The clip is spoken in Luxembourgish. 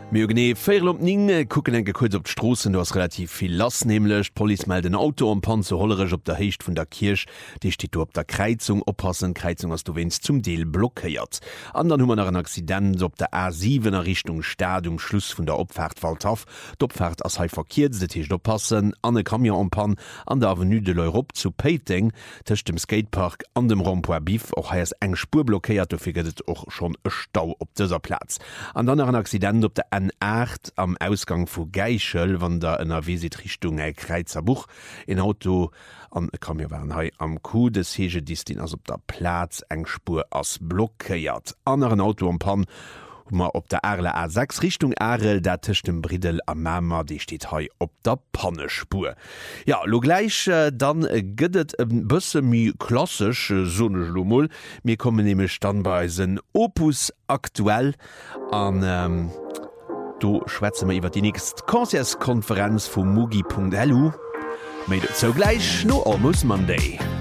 Mne Féierning kucken en gekurz op d'Strossen, du hast relativ viel lass nämlichlech. Poli meld den Auto am Pan zu hollerech op der Hecht vun der Kirch, Di steht du op der Kreizung oppassen, Kreizung ass du wennst zum Deel blockéiert. Andern hummer nach en Accident op der A7er Richtung Stadium Schluss vun der Opfahrt Waldhaf. D'Opfahrt ass hai verkiert, se Teech oppassen, an e Kamion am Pan an der Avenue de l'Europe zu Peiting, tech dem Skatepark an dem Rond-Point Bif, och haiers eng Spur blockéiert, du figet och schon e Stau op dëser Platz. An dann ein Accident op der N8 am Ausgang vu Geichel, wann der ënner Wesit Richtung Kreizerbuch en Auto an Kamion waren hai am Ku des hege Distin ass op der Platz eng Spur ass blockéiert. Anderen Auto am Pan hummer op der Arle A6 Richtung Arel, dat tech dem Bridel am Mammer, Di steht hai op der Pannespur. Ja, lo gleich dann gëtt e bësse mi klassisch Sonneschlummel. Mir kommen nämlich dann bei sen Opus aktuell an do schwätze ma iwwer die nächst Konzertskonferenz vum Mugi.lu. Made it so gleich no almost Monday.